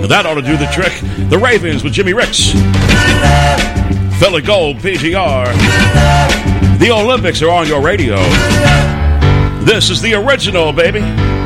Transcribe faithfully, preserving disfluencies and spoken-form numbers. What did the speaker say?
That ought to do the trick. The Ravens with Jimmy Ricks. Philly Gold, P G R. The Olympics are on your radio. This is the original, baby.